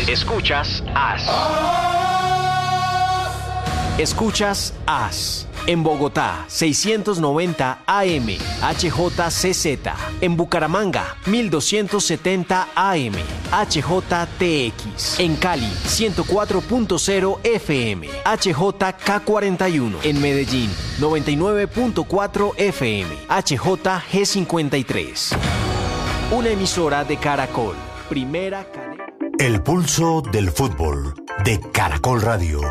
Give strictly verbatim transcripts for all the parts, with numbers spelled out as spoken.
Escuchas As. Escuchas As. En Bogotá, seiscientos noventa A M, H J C Z. En Bucaramanga, mil doscientos setenta A M, H J T X. En Cali, ciento cuatro punto cero F M, H J K cuarenta y uno. En Medellín, noventa y nueve punto cuatro F M, H J G cincuenta y tres. Una emisora de Caracol. Primera cadena. El pulso del fútbol de Caracol Radio.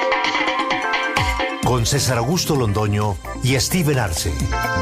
Con César Augusto Londoño y Steven Arce.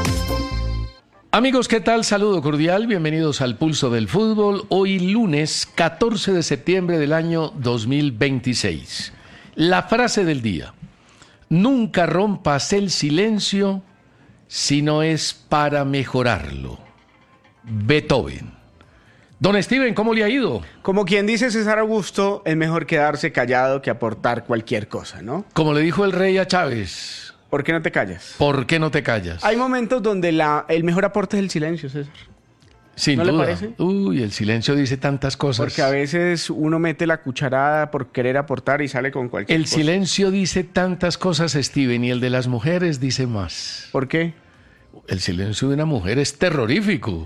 Amigos, ¿qué tal? Saludo cordial, bienvenidos al Pulso del Fútbol. Hoy lunes catorce de septiembre del año dos mil veintiséis. La frase del día: nunca rompas el silencio si no es para mejorarlo. Beethoven. Don Steven, ¿cómo le ha ido? Como quien dice César Augusto, es mejor quedarse callado que aportar cualquier cosa, ¿no? Como le dijo el rey a Chávez. ¿Por qué no te callas? ¿Por qué no te callas? Hay momentos donde la, el mejor aporte es el silencio, César. Sin ¿No duda. le parece? Uy, el silencio dice tantas cosas. Porque a veces uno mete la cucharada por querer aportar y sale con cualquier El cosa. silencio dice tantas cosas, Steven, y el de las mujeres dice más. ¿Por qué? El silencio de una mujer es terrorífico.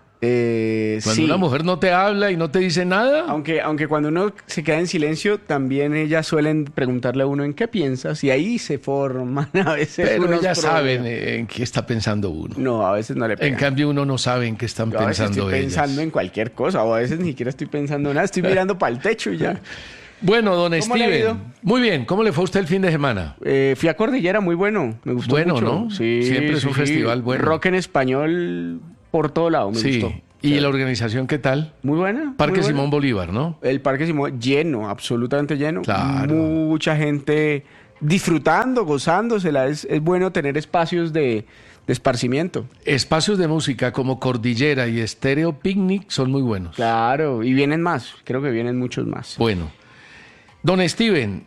Eh, Cuando sí. una mujer no te habla y no te dice nada. Aunque, aunque cuando uno se queda en silencio, también ellas suelen preguntarle a uno en qué piensas y ahí se forman a veces Pero unos ellas problemas. saben en qué está pensando uno. No, a veces no le pegan. En cambio, uno no sabe en qué están Yo a veces pensando estoy ellas. pensando en cualquier cosa, o a veces ni siquiera estoy pensando en nada, estoy mirando para el techo y ya. Bueno, don ¿Cómo le ha ido? Steven. Muy bien, ¿cómo le fue a usted el fin de semana? Eh, fui a Cordillera, muy bueno, me gustó Bueno, mucho. ¿no? Sí, Siempre es sí, un sí. festival bueno. Rock en español por todo lado, me Sí. gustó. ¿Y Sí. la organización qué tal? Muy buena. Parque muy buena. Simón Bolívar, ¿no? El Parque Simón lleno, absolutamente lleno. Claro. Mucha gente disfrutando, gozándosela. Es, es bueno tener espacios de, de esparcimiento. Espacios de música como Cordillera y Estéreo Picnic son muy buenos. Claro, y vienen más, creo que vienen muchos más. Bueno, don Steven,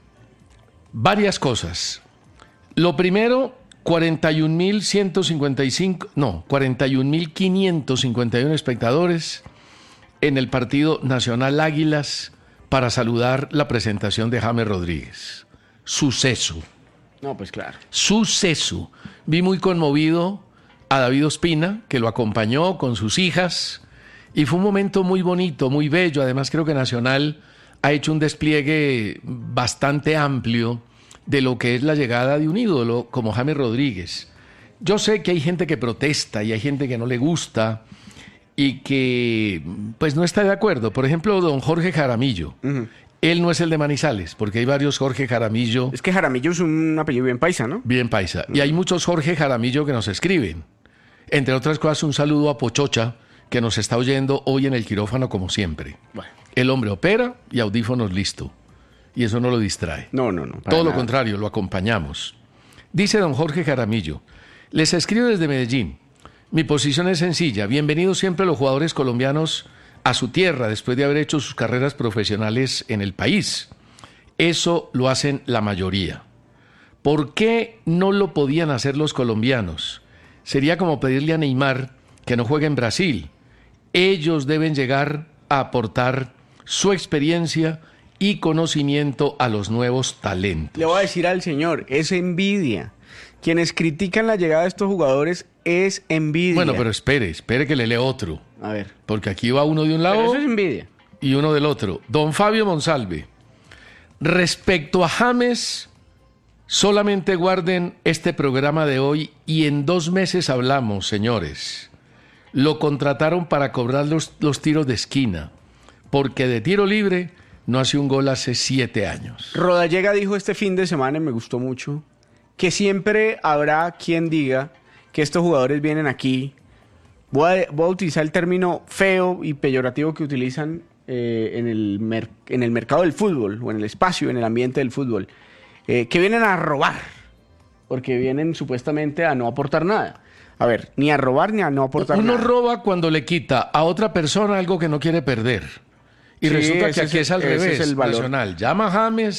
varias cosas. Lo primero, cuarenta y un mil ciento cincuenta y cinco, no, cuarenta y un mil quinientos cincuenta y uno espectadores en el partido Nacional Águilas para saludar la presentación de James Rodríguez. Suceso. No, pues claro. Suceso. Vi muy conmovido a David Ospina, que lo acompañó con sus hijas, y fue un momento muy bonito, muy bello. Además, creo que Nacional ha hecho un despliegue bastante amplio de lo que es la llegada de un ídolo como James Rodríguez. Yo sé que hay gente que protesta y hay gente que no le gusta y que pues no está de acuerdo. Por ejemplo, don Jorge Jaramillo. Uh-huh. Él no es el de Manizales, porque hay varios Jorge Jaramillo. Es que Jaramillo es un apellido bien paisa, ¿no? Bien paisa. Y hay muchos Jorge Jaramillo que nos escriben. Entre otras cosas, un saludo a Pochocha, que nos está oyendo hoy en el quirófano como siempre. Bueno. El hombre opera y audífonos listo. Y eso no lo distrae. No, no, no. para Todo lo nada. contrario, lo acompañamos. Dice don Jorge Jaramillo: les escribo desde Medellín. Mi posición es sencilla. Bienvenidos siempre los jugadores colombianos a su tierra después de haber hecho sus carreras profesionales en el país. Eso lo hacen la mayoría. ¿Por qué no lo podían hacer los colombianos? Sería como pedirle a Neymar que no juegue en Brasil. Ellos deben llegar a aportar su experiencia y conocimiento a los nuevos talentos. Le voy a decir al señor, es envidia. Quienes critican la llegada de estos jugadores es envidia. Bueno, pero espere, espere que le lea otro. A ver. Porque aquí va uno de un lado Pero eso es envidia. y uno del otro. Don Fabio Monsalve. Respecto a James, solamente guarden este programa de hoy y en dos meses hablamos, señores. Lo contrataron para cobrar los, los tiros de esquina, porque de tiro libre no hace un gol hace siete años. Rodallega dijo este fin de semana, y me gustó mucho, que siempre habrá quien diga que estos jugadores vienen aquí. Voy a, voy a utilizar el término feo y peyorativo que utilizan eh, en, el mer- en el mercado del fútbol, o en el espacio, en el ambiente del fútbol, eh, que vienen a robar, porque vienen supuestamente a no aportar nada. A ver, ni a robar ni a no aportar Uno nada. roba cuando le quita a otra persona algo que no quiere perder. Y Sí, resulta que ese aquí es- es al ese es revés. el valor. Nacional llama a James,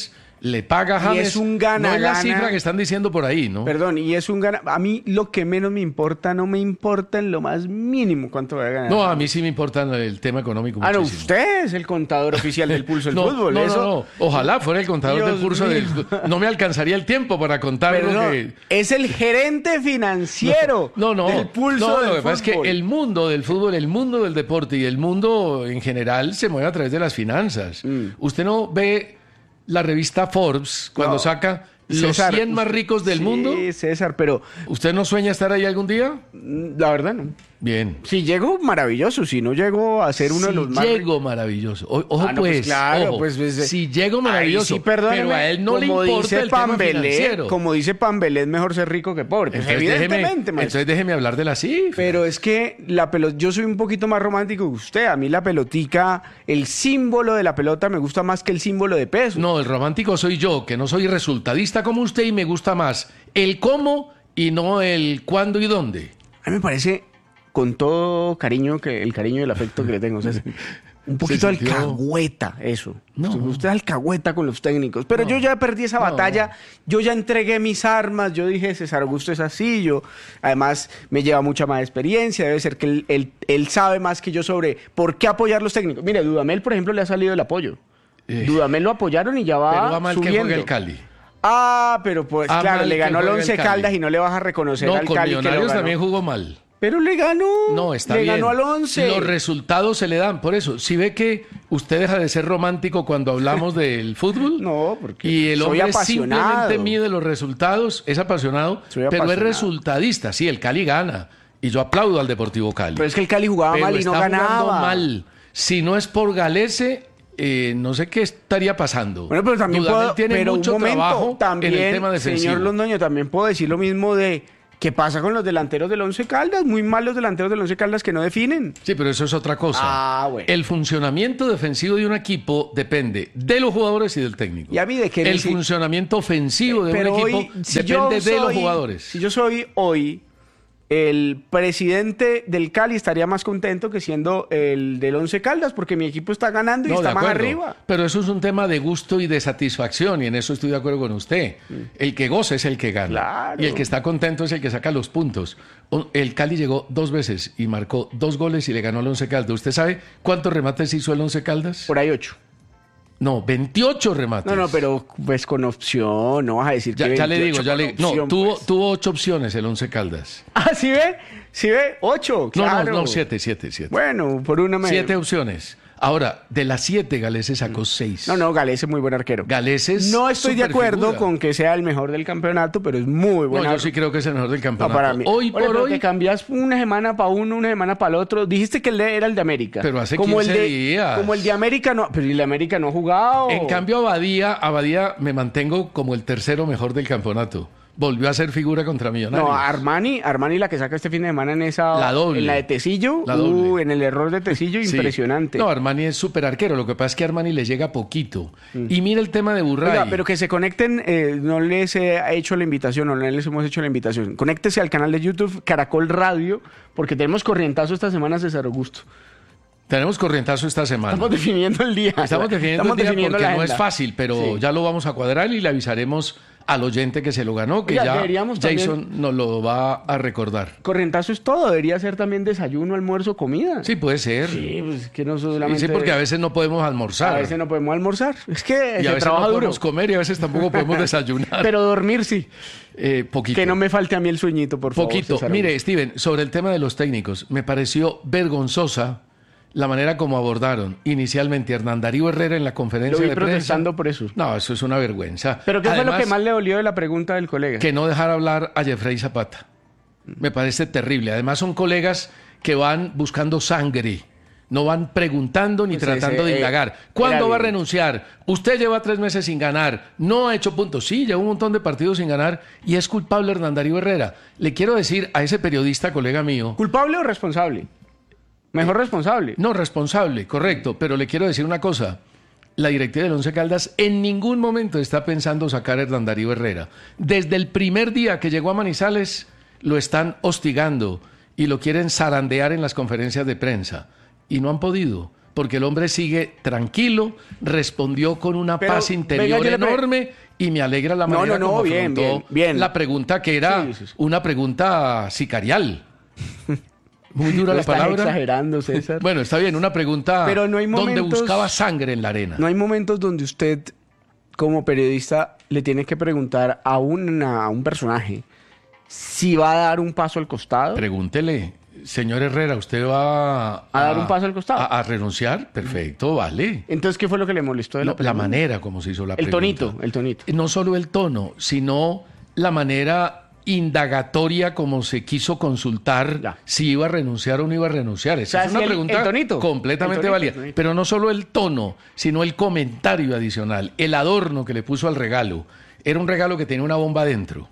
le paga a James. es un gana, no es la gana. cifra que están diciendo por ahí, ¿no? Perdón, y es un gana. A mí lo que menos me importa, no me importa en lo más mínimo cuánto va a ganar. No, a mí sí me importa el tema económico Ah, no, muchísimo. usted es el contador oficial del pulso del no, fútbol. no, eso... no, no, ojalá fuera el contador Dios del pulso mío. del... No me alcanzaría el tiempo para contar Pero lo no, que... es el gerente financiero No, no, del pulso no, del lo que pasa es que fútbol. el mundo del fútbol, el mundo del deporte y el mundo en general se mueve a través de las finanzas. Mm. Usted no ve la revista Forbes cuando No. saca los César, cien más ricos del sí, mundo. César, pero ¿Usted no sueña estar ahí algún día? mm, la verdad no. Bien. Si llego, maravilloso. Si no llego a ser uno si de los más... llego maravilloso. O- ojo Ah, no, pues pues, claro, ojo. pues, pues, si llego maravilloso, Ahí sí, perdóneme, pero a él no le como importa dice el tema Pambelé, financiero. Como dice Pambelé, es mejor ser rico que pobre. Pues Entonces déjeme, evidentemente, maestro. entonces déjeme hablar de la cifra. Pero es que la pelota, yo soy un poquito más romántico que usted. A mí la pelotica, el símbolo de la pelota me gusta más que el símbolo de peso. No, el romántico soy yo, que no soy resultadista como usted y me gusta más el cómo y no el cuándo y dónde. A mí me parece, con todo cariño, que el cariño y el afecto que le tengo, o sea, es un poquito sintió- alcahueta eso. No. Usted, usted es alcahueta con los técnicos. Pero No. yo ya perdí esa No. batalla, yo ya entregué mis armas, yo dije, César Augusto es así, yo además me lleva mucha más experiencia, debe ser que él, él, él sabe más que yo sobre por qué apoyar los técnicos. Mire, Dudamel, por ejemplo, le ha salido el apoyo. Eh. Dudamel lo apoyaron y ya va Pero va mal que subiendo. juegue el Cali. Ah, pero pues Ah, claro, mal le que ganó al juegue el Once Cali. Caldas y no le vas a reconocer No, al con Cali que lo Millonarios ganó. también jugó mal. Pero le ganó. No, está le bien. ganó al Once. Los resultados se le dan. Por eso, si ve que usted deja de ser romántico cuando hablamos del fútbol. No, porque Y el soy hombre apasionado. simplemente mide los resultados, es apasionado, Soy pero es apasionado. resultadista. Sí, el Cali gana. Y yo aplaudo al Deportivo Cali. Pero es que el Cali jugaba Pero mal y no está ganaba. jugando mal. Si no es por Galese, eh, no sé qué estaría pasando. Bueno, pero también Dudamel puedo, tiene pero mucho un momento, trabajo también, en el tema defensivo. señor Londoño, también puedo decir lo mismo de qué pasa con los delanteros del Once Caldas, muy mal los delanteros del Once Caldas que no definen. Sí, pero eso es otra cosa. Ah, bueno. El funcionamiento defensivo de un equipo depende de los jugadores y del técnico. ¿Y a mí de qué me El si- funcionamiento ofensivo de Pero un hoy, equipo si yo depende de los soy- jugadores. Si yo soy hoy el presidente del Cali, estaría más contento que siendo el del Once Caldas, porque mi equipo está ganando y No, de está más acuerdo. arriba. Pero eso es un tema de gusto y de satisfacción, y en eso estoy de acuerdo con usted. El que goza es el que gana. Claro. Y el que está contento es el que saca los puntos. O- El Cali llegó dos veces y marcó dos goles y le ganó al Once Caldas. ¿Usted sabe cuántos remates hizo el Once Caldas? Por ahí ocho. No, veintiocho remates. No, no, pero pues con opción, no vas a decir Ya, que ya le digo, veintiocho ya le con No, opción, tuvo, pues. tuvo ocho opciones el Once Caldas. Ah, ¿sí ve? ¿Sí ve? Ocho, No, claro. no, no, siete, siete, siete. Bueno, por una me... Siete opciones. Ahora, de las siete, Galese sacó seis. No, no, Galés es muy buen arquero. Galese es No estoy de acuerdo superfigura. con que sea el mejor del campeonato, pero es muy buen No, yo arquero. sí creo que es el mejor del No, campeonato. para mí. Hoy Oye, por pero hoy, te cambias una semana para uno, una semana para el otro. Dijiste que el de era el de América. Pero hace como el quince de, días. Como el de América no. Pero el de América no ha jugado. en cambio, Abadía, Abadía me mantengo como el tercero mejor del campeonato. Volvió a ser figura contra Millonarios. No, Armani, Armani la que saca este fin de semana en esa. La doble. En la de Tecillo. La doble. Uh, en el error de Tecillo, Sí. impresionante. No, Armani es súper arquero. Lo que pasa es que a Armani le llega poquito. Y mira el tema de Burray. Oiga, pero que se conecten, eh, no les he hecho la invitación, o no les hemos hecho la invitación. Conéctese al canal de YouTube Caracol Radio, porque tenemos corrientazo esta semana, César Augusto. Tenemos corrientazo esta semana. Estamos definiendo el día. Estamos definiendo Estamos el día definiendo porque la no es agenda. fácil, pero Sí. ya lo vamos a cuadrar y le avisaremos al oyente que se lo ganó, que Oiga, ya deberíamos Jason también- nos lo va a recordar. Corrientazo es todo, debería ser también desayuno, almuerzo, comida. Sí, puede ser. Sí, pues que no Sí, solamente... sí, porque a veces no podemos almorzar. a veces no podemos almorzar. Es que y a se veces no trabaja duro. podemos comer y a veces tampoco podemos desayunar. Pero dormir sí. Eh, poquito. Que no me falte a mí el sueñito, por favor. Poquito. César Mire, Augusto. Steven, sobre el tema de los técnicos, me pareció vergonzosa la manera como abordaron inicialmente a Hernán Darío Herrera en la Lo conferencia vi de prensa. protestando por eso. No, eso es una vergüenza. Pero ¿qué fue lo Además, que más le dolió de la pregunta del colega? que no dejar hablar a Jeffrey Zapata. Me parece terrible. Además son colegas que van buscando sangre. No van preguntando ni Pues tratando ese, de eh, indagar. ¿Cuándo era va a bien. renunciar? Usted lleva tres meses sin ganar. No ha hecho puntos. Sí, lleva un montón de partidos sin ganar y es culpable Hernán Darío Herrera. Le quiero decir a ese periodista, colega mío, ¿Culpable o responsable? Mejor responsable. no responsable, correcto, pero le quiero decir una cosa. La directiva del Once Caldas en ningún momento está pensando sacar a Hernán Darío Herrera. Desde el primer día que llegó a Manizales lo están hostigando y lo quieren zarandear en las conferencias de prensa. Y no han podido. porque el hombre sigue tranquilo, respondió con una Pero, paz interior venga, yo le pre- enorme y me alegra la No, manera no, no, como bien, afrontó bien, bien. la pregunta que era Sí, sí, sí. una pregunta sicarial. Muy dura No la estás palabra. exagerando, César. Bueno, está bien, una pregunta Pero no hay donde momentos- buscaba sangre en la arena. No hay momentos donde usted, como periodista, le tiene que preguntar a, una- a un personaje si va a dar un paso al costado. Pregúntele, señor Herrera, ¿usted va ¿A dar un paso al costado? A, a renunciar? Perfecto, vale. Entonces, ¿qué fue lo que le molestó de No, la la pregunta? manera como se hizo la El pregunta. tonito, el tonito. No solo el tono, sino la manera indagatoria como se quiso consultar Ya. si iba a renunciar o no iba a renunciar. Esa O sea, es una sí, el- pregunta el tonito. completamente El tonito, válida. el tonito. Pero no solo el tono, sino el comentario adicional, el adorno que le puso al regalo. Era un regalo que tenía una bomba adentro.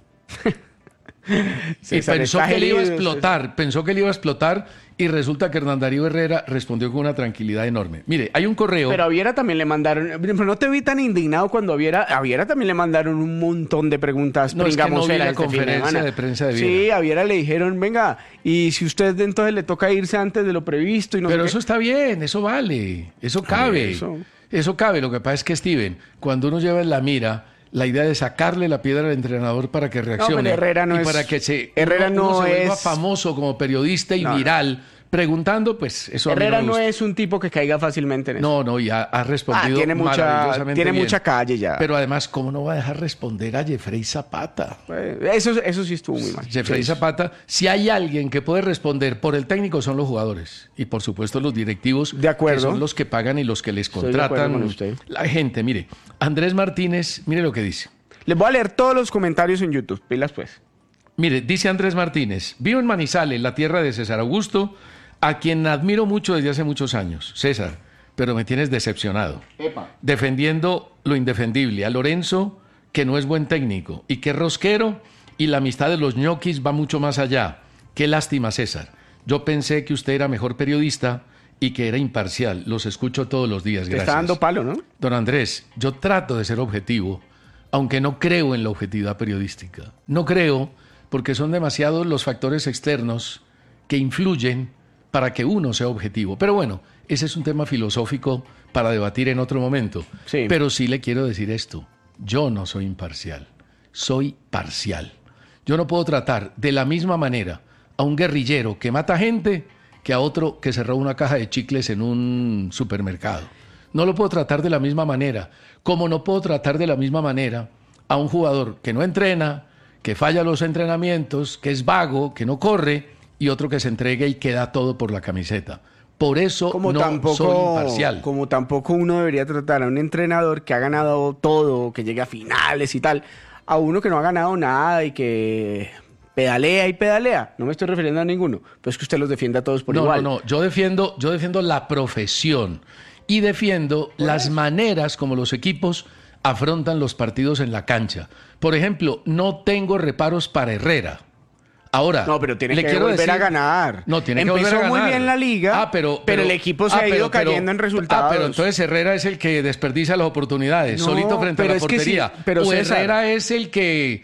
Y César, pensó está que le iba a herido, explotar, pensó que le iba a explotar y resulta que Hernán Darío Herrera respondió con una tranquilidad enorme. Mire, hay un correo. Pero a Viera también le mandaron, pero no te vi tan indignado cuando a Viera, a Viera también le mandaron un montón de preguntas No, es que no vi pringamoseras la este fin conferencia semana. de prensa de Sí, Viera. a Viera le dijeron, venga, y si usted entonces le toca irse antes de lo previsto y no Pero sé eso qué. está bien, eso vale, eso cabe. eso. Eso cabe. Lo que pasa es que, Steven, cuando uno lleva en la mira la idea de sacarle la piedra al entrenador para que reaccione pero Herrera no y es- para que se, Herrera uno, uno no se vuelva es- famoso como periodista y No, no. viral, preguntando, pues eso a mí Herrera no me no gusta. es un tipo que caiga fácilmente en eso. No, no, y ha, ha Ah, respondido tiene mucha, maravillosamente tiene bien. mucha calle ya. Pero además, ¿cómo no va a dejar responder a Jeffrey Zapata? Eh, eso, eso sí estuvo muy mal. Jeffrey Sí. Zapata, si hay alguien que puede responder por el técnico son los jugadores y por supuesto los directivos, De acuerdo. que son los que pagan y los que les Estoy de acuerdo contratan. con usted. La gente, mire, Andrés Martínez, mire lo que dice. Les voy a leer todos los comentarios en YouTube. Pilas pues. Mire, dice Andrés Martínez, vivo en Manizales, la tierra de César Augusto, a quien admiro mucho desde hace muchos años. César, pero me tienes decepcionado. Defendiendo lo indefendible. A Lorenzo, que no es buen técnico y que es rosquero, y la amistad de los ñoquis va mucho más allá. Qué lástima, César. Yo pensé que usted era mejor periodista y que era imparcial. Los escucho todos los días. Te Gracias. está dando palo, ¿no? Don Andrés, yo trato de ser objetivo, aunque no creo en la objetividad periodística. No creo porque son demasiados los factores externos que influyen para que uno sea objetivo. Pero bueno, ese es un tema filosófico para debatir en otro momento. Sí. Pero sí le quiero decir esto, yo no soy imparcial, soy parcial. Yo no puedo tratar de la misma manera a un guerrillero que mata gente que a otro que se roba una caja de chicles en un supermercado. No lo puedo tratar de la misma manera, como no puedo tratar de la misma manera a un jugador que no entrena, que falla los entrenamientos, que es vago, que no corre, y otro que se entrega y que da todo por la camiseta. Por eso Como no tampoco, soy imparcial. como tampoco uno debería tratar a un entrenador que ha ganado todo, que llegue a finales y tal, a uno que no ha ganado nada y que pedalea y pedalea. No me estoy refiriendo a ninguno, pero es que usted los defiende a todos por no, igual. no, no. Yo defiendo, yo defiendo la profesión y defiendo las maneras como los equipos afrontan los partidos en la cancha. Por ejemplo, no tengo reparos para Herrera. Ahora, No, pero tiene le que quiero volver decir- a ganar. No, tiene Empezó que volver a ganar. muy bien la liga, ah, pero, pero el equipo se ha ido cayendo en resultados. Ah, pero entonces Herrera es el que desperdicia las oportunidades, No, solito frente a pero la es que sí, portería. pero o César- Herrera es el que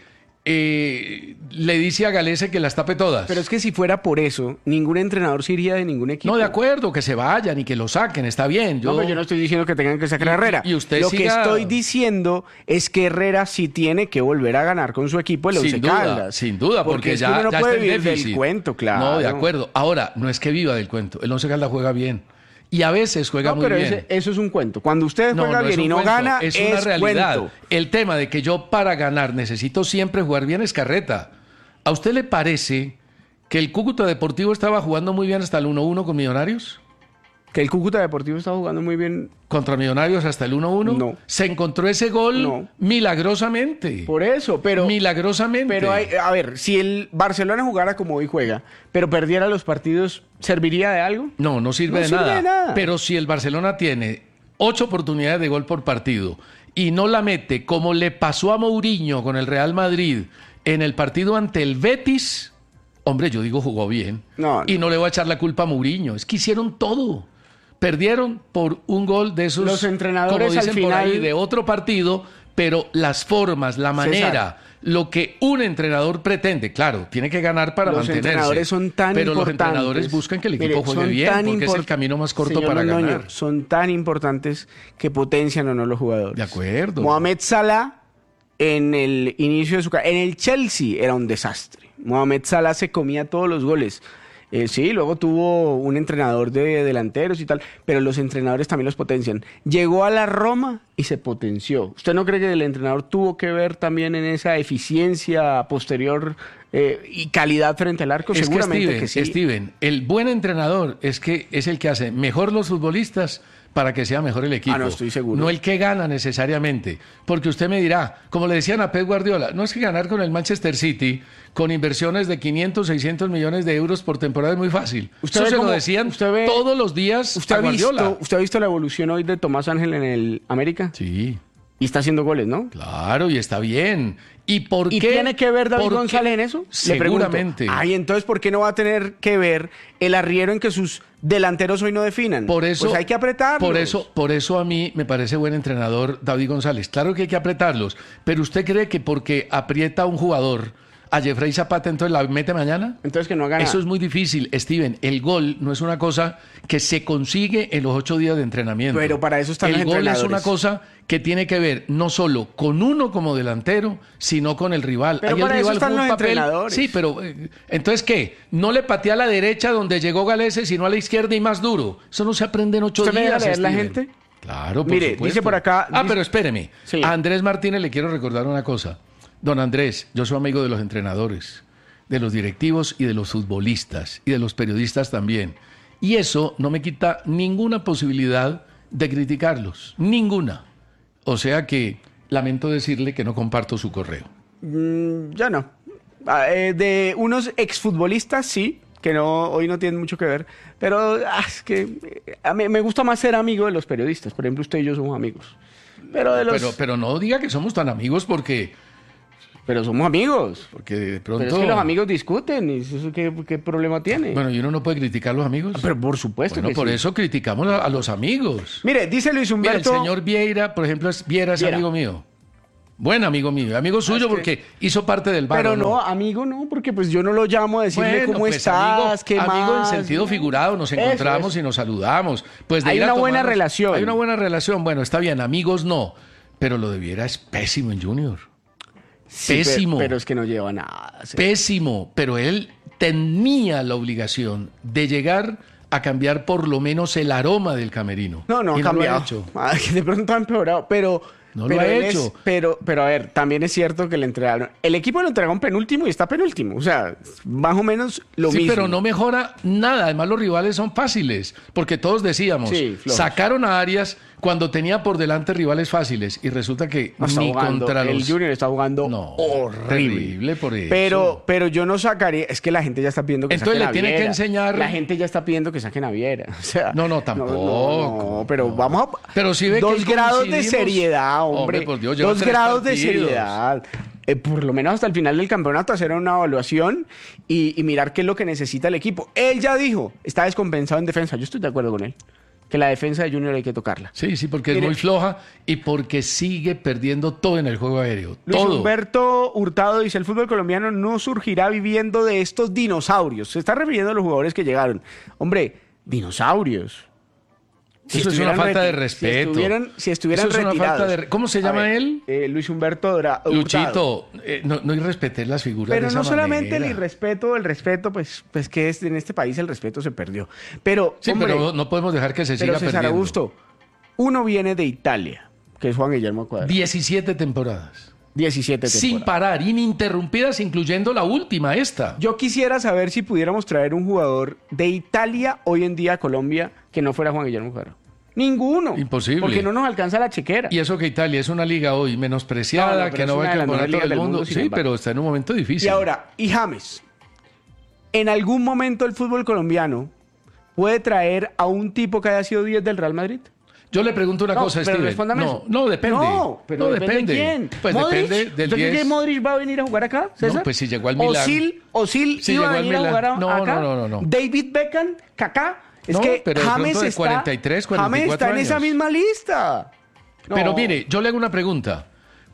eh, le dice a Galese que las tape todas. Pero es que si fuera por eso, ningún entrenador se iría de ningún equipo. No, de acuerdo, que se vayan y que lo saquen, está bien. Yo, No, pero yo no estoy diciendo que tengan que sacar a Y- Herrera. y usted Lo que siga- estoy diciendo es que Herrera sí tiene que volver a ganar con su equipo el Sin Once duda, Caldas. sin duda, porque, es que ya, uno no ya puede está en vivir déficit. del cuento, claro. No, de acuerdo. Ahora, no es que viva del cuento. El Once Caldas juega bien. Y a veces juega No, muy pero bien. ese- eso es un cuento. Cuando usted No, juega no es bien y un no cuento, gana, es es, una realidad. cuento. El tema de que yo para ganar necesito siempre jugar bien es carreta. ¿A usted le parece que el Cúcuta Deportivo estaba jugando muy bien hasta el uno uno con Millonarios? Que el Cúcuta Deportivo está jugando muy bien. ¿Contra Millonarios hasta el uno uno? No. Se encontró ese gol No. milagrosamente. Por eso, pero... Milagrosamente. Pero hay- a ver, si el Barcelona jugara como hoy juega, pero perdiera los partidos, ¿serviría de algo? No, no sirve, No de, sirve nada. de nada. Pero si el Barcelona tiene ocho oportunidades de gol por partido y no la mete como le pasó a Mourinho con el Real Madrid en el partido ante el Betis, hombre, yo digo jugó bien. No, no. Y no le voy a echar la culpa a Mourinho. Es que hicieron todo. Perdieron por un gol de esos, Los entrenadores como dicen al por ahí, final- de otro partido, pero las formas, la manera, César, lo que un entrenador pretende, claro, tiene que ganar para los mantenerse. entrenadores son tan pero importantes. los entrenadores buscan que el equipo Mire, juegue son bien, tan porque es el import- camino más corto Señor para Londoño, ganar. son tan importantes que potencian o no los jugadores. De acuerdo. Mohamed Salah, en el inicio de su carrera, en el Chelsea era un desastre. Mohamed Salah se comía todos los goles. Eh, sí, luego tuvo un entrenador de delanteros y tal, pero los entrenadores también los potencian. Llegó a la Roma y se potenció. ¿Usted no cree que el entrenador tuvo que ver también en esa eficiencia posterior eh, y calidad frente al arco? Es Seguramente que, Steven, que sí. Steven, el buen entrenador es que es el que hace mejor los futbolistas para que sea mejor el equipo. Ah, no, estoy seguro. No el que gana necesariamente. Porque usted me dirá, como le decían a Pep Guardiola, no es que ganar con el Manchester City con inversiones de quinientos, seiscientos millones de euros por temporada es muy fácil. Usted Eso ve se lo cómo- decían usted ve- todos los días ¿Usted a ha, Guardiola. visto, ¿Usted ha visto la evolución hoy de Tomás Ángel en el América? Sí, Y está haciendo goles, ¿no? claro, y está bien. ¿Y por ¿Y qué? tiene que ver David ¿Por qué? González en eso? Le pregunto. Seguramente. Ay, entonces, ¿por qué no va a tener que ver el arriero en que sus delanteros hoy no definan? Por eso, pues hay que apretarlos. Por eso, por eso a mí me parece buen entrenador David González. Claro que hay que apretarlos, pero ¿usted cree que porque aprieta a un jugador, a Jeffrey Zapata, entonces la mete mañana? Entonces que no haga nada. Eso es muy difícil, Steven. El gol no es una cosa que se consigue en los ocho días de entrenamiento. Pero para eso están el los gol es entrenadores. una cosa que tiene que ver no solo con uno como delantero, sino con el rival. Pero Ahí para el eso rival están juega un los papel- entrenadores. Sí, pero eh, entonces ¿qué? No le patea a la derecha donde llegó Galese, sino a la izquierda y más duro. Eso no se aprende en ocho ¿Usted me días. deja leer la Steven. gente? Claro, por Mire, supuesto. dice por acá- Ah, dice- pero espéreme. Sí. A Andrés Martínez le quiero recordar una cosa. Don Andrés, yo soy amigo de los entrenadores, de los directivos y de los futbolistas y de los periodistas también. Y eso no me quita ninguna posibilidad de criticarlos. Ninguna. O sea que lamento decirle que no comparto su correo. Mm, ya no. Ah, eh, de unos exfutbolistas, sí, que no hoy no tienen mucho que ver. Pero ah, es que eh, a mí me gusta más ser amigo de los periodistas. Por ejemplo, usted y yo somos amigos. Pero de los... Pero, pero no diga que somos tan amigos porque, pero somos amigos. porque de pronto... Pero es que los amigos discuten. ¿Y eso qué, qué problema tiene? Bueno, y uno no puede criticar a los amigos. Pero por supuesto Bueno, que por sí. eso criticamos a, a los amigos. Mire, dice Luis Mira, el Humberto... señor Vieira, por ejemplo, es, Viera es Viera. amigo mío. Buen amigo mío. Amigo suyo que- porque hizo parte del bar. Pero ¿o no, amigo no, porque pues yo no lo llamo a decirle Bueno, cómo pues, estás, amigo, qué más. amigo en sentido figurado, nos Eso, encontramos eso. y nos saludamos. Pues de Hay ir a una buena tomarnos- relación. Hay una buena relación. Bueno, está bien, amigos no. Pero lo de Viera es pésimo en Junior. Sí, pe- pésimo. Pero, es que no lleva nada. sí. Pésimo. Pero él tenía la obligación de llegar a cambiar por lo menos el aroma del camerino. No, no, Y ha lo cambiado. hecho. Ay, de pronto ha empeorado, pero... No lo pero ha él es- hecho. pero, pero a ver, también es cierto que le entregaron... El equipo lo entregaron penúltimo y está penúltimo. O sea, más o menos lo Sí, mismo. pero no mejora nada. Además, los rivales son fáciles. Porque todos decíamos, Sí, flojos. sacaron a Arias cuando tenía por delante rivales fáciles. Y resulta que No, está ni jugando, contra el los... Junior está jugando No, horrible. terrible por eso. Pero, pero yo no sacaría... Es que la gente ya está pidiendo que Entonces saquen le a tiene que Viera. enseñar- La gente ya está pidiendo que saquen a Viera. O sea, No, no, tampoco. No, no, pero vamos a... Pero sí ve que Dos grados de coincidimos. seriedad, hombre. Hombre, por Dios, lleva Dos tres grados de partidos. seriedad. Eh, por lo menos hasta el final del campeonato hacer una evaluación y, y mirar qué es lo que necesita el equipo. Él ya dijo, está descompensado en defensa. Yo estoy de acuerdo con él. Que la defensa de Junior hay que tocarla. Sí, sí, porque Mire- es muy floja y porque sigue perdiendo todo en el juego aéreo. Luis todo. Humberto Hurtado dice, el fútbol colombiano no surgirá viviendo de estos dinosaurios. Se está refiriendo a los jugadores que llegaron. Hombre, dinosaurios. Si Eso es una estuvieran falta de reti- respeto. Si estuvieran, si estuvieran Eso es una retirados. falta de- ¿Cómo se A llama ver, él? eh, Luis Humberto Dora- Hurtado. Luchito, eh, no, no irrespeté las figuras Pero de esa no solamente manera. el irrespeto, el respeto, pues, pues que es, en este país el respeto se perdió. Pero, Sí, hombre, pero no podemos dejar que se pero siga César perdiendo. Augusto, uno viene de Italia, que es Juan Guillermo Cuadrado. diecisiete temporadas. diecisiete Sin temporadas. parar, ininterrumpidas, incluyendo la última, esta. Yo quisiera saber si pudiéramos traer un jugador de Italia hoy en día a Colombia que no fuera Juan Guillermo Cuadrado. Ninguno. Imposible. Porque no nos alcanza la chequera. Y eso que Italia es una liga hoy menospreciada, No, no, pero que es no va una a de las campeonato mejores ligas del del mundo. mundo, sin Sí, embargo. pero está en un momento difícil. Y ahora, y James, ¿en algún momento el fútbol colombiano puede traer a un tipo que haya sido diez del Real Madrid? Yo le pregunto una No, cosa, pero Steven. respóndame No, eso. no, depende. No, pero no, depende, de quién. Pues ¿Modric? depende del ¿Usted cree diez. que Modric va a venir a jugar acá, César? pues si llegó al Milán. Osil, Osil Si iba a llegó al venir a Milán. jugar a- No, acá. no, no, no, no. David Beckham, Kaká. Es No, que pero de James pronto de está, cuarenta y tres, cuarenta y James cuatro está en esa años. misma lista. No. Pero mire, yo le hago una pregunta.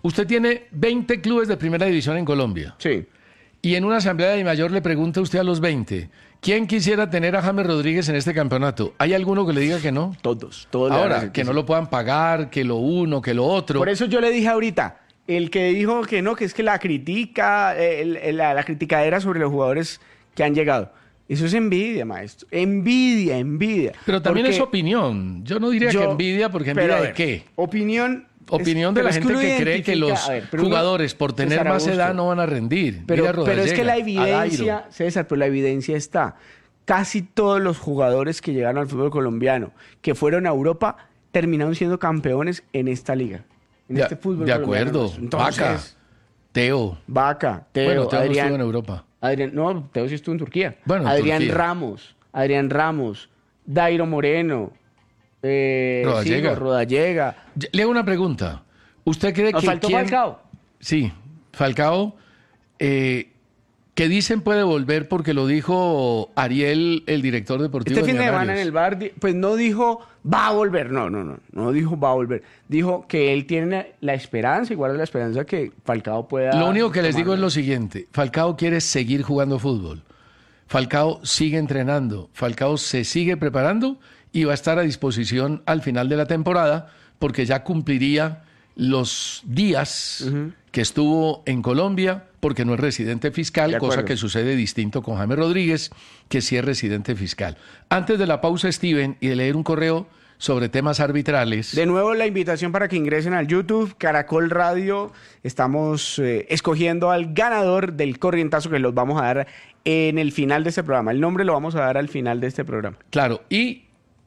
Usted tiene veinte clubes de primera división en Colombia. Sí. Y en una asamblea de mayor le pregunta usted a los veinte, ¿quién quisiera tener a James Rodríguez en este campeonato? ¿Hay alguno que le diga que no? Todos, todos. le van a Ahora, decir que sí. no lo puedan pagar, que lo uno, que lo otro. Por eso yo le dije ahorita, el que dijo que no, que es que la critica, el- el- la, la criticadera sobre los jugadores que han llegado. Eso es envidia, maestro. Envidia, envidia. Pero también Porque es opinión. Yo no diría yo- que envidia, porque pero, envidia a de ver, qué. Opinión. Opinión es- de pero la es gente uno que cree que identifica- los a ver, pero uno- jugadores por tener César más Augusto, edad no van a rendir. Pero, Mira a pero es que Rodallega, la a evidencia, Dairo. César, pero la evidencia está. Casi todos los jugadores que llegaron al fútbol colombiano, que fueron a Europa, terminaron siendo campeones en esta liga. En De, este fútbol de colombiano. acuerdo. Entonces, Vaca, Teo. Vaca, Teo, Bueno, Teo no Adrián, estuvo en Europa. Adrián, no, Teo sí estuvo en Turquía. Bueno, en Adrián Turquía. Ramos, Adrián Ramos, Dairo Moreno, eh, Rodallega. Sigo, Rodallega. Ya- Le hago una pregunta. ¿Usted cree Nos que faltó quién- Falcao. Sí, Falcao, eh, que dicen puede volver porque lo dijo Ariel, el director deportivo Este de fin de semana en Millonarios. el bar, di- pues no dijo va a volver, no, no, no, no dijo va a volver. Dijo que él tiene la esperanza, y guarda la esperanza que Falcao pueda. Lo único que les digo es tomarlo. lo siguiente, Falcao quiere seguir jugando fútbol. Falcao sigue entrenando, Falcao se sigue preparando y va a estar a disposición al final de la temporada porque ya cumpliría los días que estuvo en Colombia porque no es residente fiscal, De cosa acuerdo. que sucede distinto con James Rodríguez, que sí es residente fiscal. Antes de la pausa, Steven, y de leer un correo sobre temas arbitrales. De nuevo la invitación para que ingresen al YouTube, Caracol Radio. Estamos eh, escogiendo al ganador del corrientazo que los vamos a dar en el final de este programa. El nombre lo vamos a dar al final de este programa. Claro, y...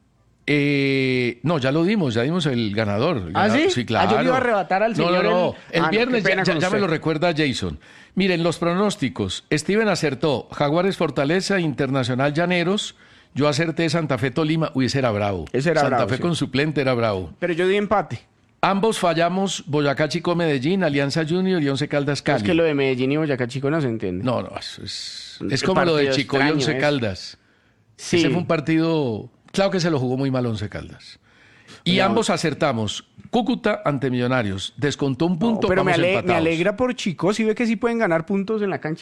eh, no, ya lo dimos, ya dimos el ganador. El ¿Ah, ganador- sí? Sí, Ah, claro. yo le iba a arrebatar al No, señor no, no. el- El Ah, no, viernes qué ya, pena ya- con ya me usted. lo recuerda Jason. Miren, los pronósticos. Steven acertó Jaguares Fortaleza, Internacional Llaneros. Yo acerté Santa Fe Tolima. Uy, ese era bravo. Ese era Santa bravo, Fe sí. con suplente era bravo. Pero yo di empate. Ambos fallamos Boyacá Chico Medellín, Alianza Junior y Once Caldas Cali. Es que lo de Medellín y Boyacá Chico no se entiende. No, no, eso es, Un es como lo de partido Chico y extraño, Once ¿eh? Caldas. Sí. Ese fue un partido, claro que se lo jugó muy mal Once Caldas. Y Pero- ambos acertamos. Cúcuta ante Millonarios. Descontó un No, punto, pero me, vamos ale- me empatados. alegra por Chico, si ve que sí pueden ganar puntos en la cancha